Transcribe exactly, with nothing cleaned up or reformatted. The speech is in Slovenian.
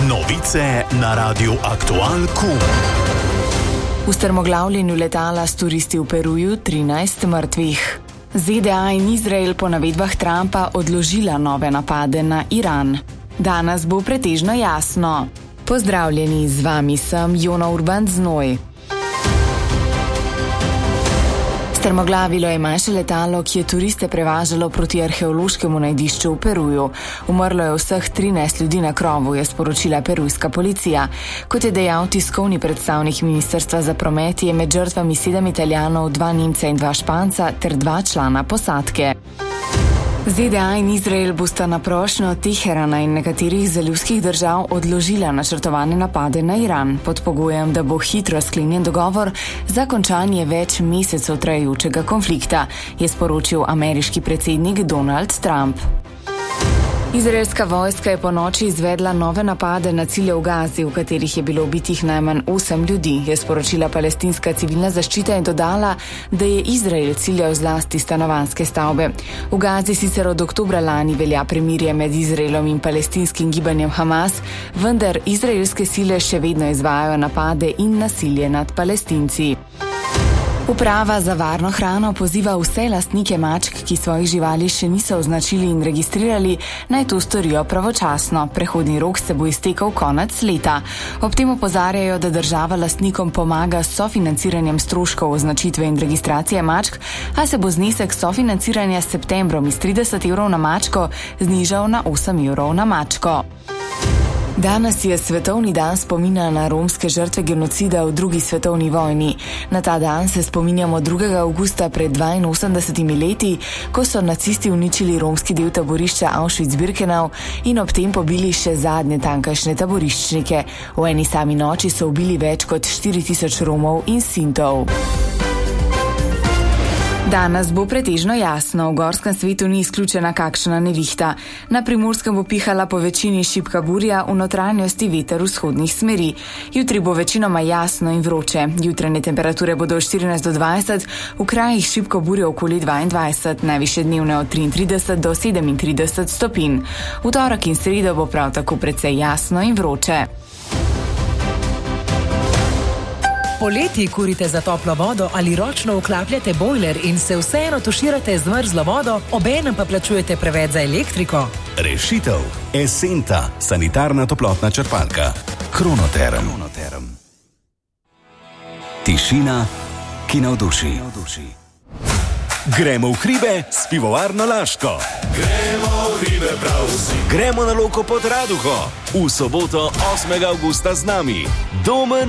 Novice na Radiu Aktual Kum. V strmoglavljenju letala s turisti v Peruju trinajst mrtvih. Z D A in Izrael po navedbah Trumpa odložila nove napade na Iran. Danes bo pretežno jasno. Pozdravljeni, z vami sem Jona Urban Znoj. Strmoglavilo je manjše letalo, ki je turiste prevažalo proti arheološkemu najdišču v Peruju. Umrlo je vseh trinajst ljudi na krovu, je sporočila perujska policija. Kot je dejal tiskovni predstavnik Ministrstva za promet, je med žrtvami sedem Italijanov, dva Nemca in dva Španca ter dva člana posadke. Z D A in Izrael bosta na prošnjo Teherana in nekaterih zalivskih držav odložila načrtovane napade na Iran pod pogojem, da bo hitro sklenjen dogovor za končanje več mesecev trajajočega konflikta, je sporočil ameriški predsednik Donald Trump. Izraelska vojska je po noči izvedla nove napade na cilje v Gazi, v katerih je bilo ubitih najmanj osem ljudi, je sporočila palestinska civilna zaščita in dodala, da je Izrael ciljal zlasti stanovanjske stavbe. V Gazi sicer od oktobra lani velja premirje med Izraelom in palestinskim gibanjem Hamas, vendar izraelske sile še vedno izvajajo napade in nasilje nad Palestinci. Uprava za varno hrano poziva vse lastnike mačk, ki svojih živali še niso označili in registrirali, naj to storijo pravočasno. Prehodni rok se bo iztekel konec leta. Ob tem opozarjajo, da država lastnikom pomaga s sofinanciranjem stroškov označitve in registracije mačk, a se bo znesek sofinanciranja s septembrom iz trideset evrov na mačko znižal na osem evrov na mačko. Danes je svetovni dan spomina na romske žrtve genocida v drugi svetovni vojni. Na ta dan se spominjamo drugega avgusta pred dvainosemdesetimi leti, ko so nacisti uničili romski del taborišča Auschwitz-Birkenau in ob tem pobili še zadnje tamkajšnje taboriščnike. V eni sami noči so ubili več kot štiri tisoč Romov in Sintov. Danes bo pretežno jasno, v gorskem svetu ni izključena kakšna nevihta. Na Primorskem bo pihala po večini šibka burja, v notranjosti veter vzhodnih smeri. Jutri bo večinoma jasno in vroče. Jutranje temperature bodo od štirinajst do dvajset, v krajih šibko burje okoli dvaindvajset, najvišje dnevne od triintrideset do sedemintrideset stopinj. V torek in sredo bo prav tako precej jasno in vroče. Poleti kurite za toplo vodo ali ročno vklapljate bojler in se vseeno tuširate z mrzlo vodo, obenem pa plačujete preveč za elektriko? Rešitev. Esenta, sanitarna toplotna črpalka. Kronoterm. Kronoterm. Tišina, ki navduši. Gremo v hribe s pivovarno Laško. Gremo v hribe prav vsi. Gremo na Loko pod Raduho. V soboto osmega avgusta z nami. Domen